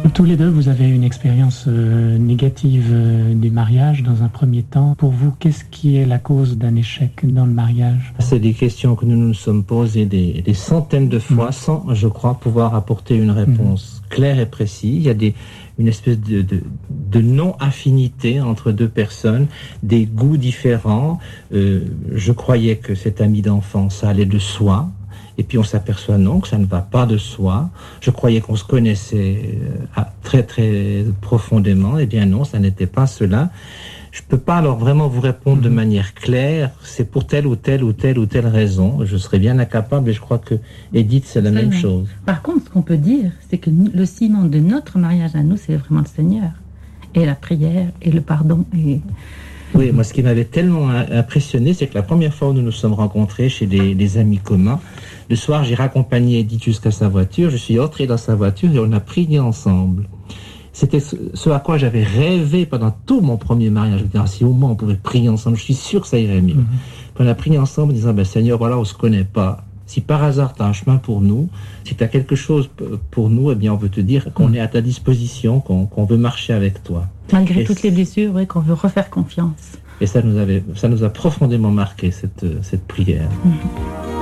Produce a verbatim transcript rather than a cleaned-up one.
Tous les deux, vous avez une expérience euh, négative euh, du mariage dans un premier temps. Pour vous, qu'est-ce qui est la cause d'un échec dans le mariage ? C'est des questions que nous nous sommes posées des, des centaines de fois mmh. sans, je crois, pouvoir apporter une réponse mmh. claire et précise. Il y a des, une espèce de, de, de non-affinité entre deux personnes, des goûts différents. Euh, je croyais que cet ami d'enfance, ça allait de soi. Et puis on s'aperçoit non, que ça ne va pas de soi. Je croyais qu'on se connaissait euh, très très profondément. Eh bien non, ça n'était pas cela. Je peux pas alors vraiment vous répondre mmh. de manière claire. C'est pour telle ou telle ou telle ou telle raison. Je serais bien incapable et je crois que Edith, c'est la c'est même vrai. chose. Par contre, ce qu'on peut dire, c'est que le ciment de notre mariage à nous, c'est vraiment le Seigneur. Et la prière et le pardon. Et... Oui, moi ce qui m'avait tellement impressionné, c'est que la première fois où nous nous sommes rencontrés chez des, des amis communs, le soir j'ai raccompagné Edith jusqu'à sa voiture, je suis entré dans sa voiture et on a prié ensemble. C'était ce à quoi j'avais rêvé pendant tout mon premier mariage. Je me disais, ah, si au moins on pouvait prier ensemble, je suis sûr que ça irait mieux. Mm-hmm. Puis on a prié ensemble en disant, ben, Seigneur, voilà, on se connaît pas. Si par hasard tu as un chemin pour nous, si tu as quelque chose pour nous, eh bien on veut te dire qu'on mmh. est à ta disposition, qu'on, qu'on veut marcher avec toi. Malgré et toutes les blessures, oui, qu'on veut refaire confiance. Et ça nous avait, ça nous a profondément marqué cette, cette prière. Mmh.